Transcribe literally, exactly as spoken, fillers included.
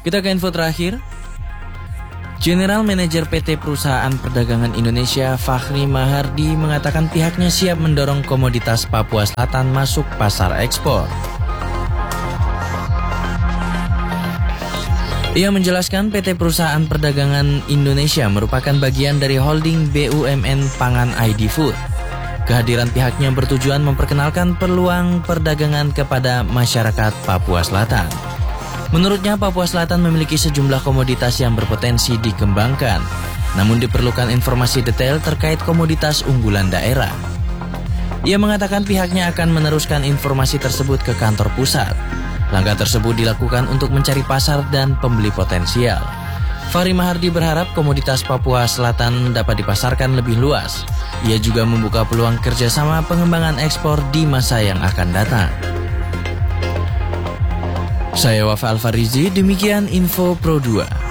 Kita ke info terakhir. General Manager P T Perusahaan Perdagangan Indonesia Fakhri Mahardi mengatakan pihaknya siap mendorong komoditas Papua Selatan masuk pasar ekspor. Ia menjelaskan P T Perusahaan Perdagangan Indonesia merupakan bagian dari holding B U M N Pangan I D Food. Kehadiran pihaknya bertujuan memperkenalkan peluang perdagangan kepada masyarakat Papua Selatan. Menurutnya, Papua Selatan memiliki sejumlah komoditas yang berpotensi dikembangkan, namun diperlukan informasi detail terkait komoditas unggulan daerah. Ia mengatakan pihaknya akan meneruskan informasi tersebut ke kantor pusat. Langkah tersebut dilakukan untuk mencari pasar dan pembeli potensial. Fakhri Mahardi berharap komoditas Papua Selatan dapat dipasarkan lebih luas. Ia juga membuka peluang kerjasama pengembangan ekspor di masa yang akan datang. Saya Wafa Alfarizi, demikian Info Pro dua.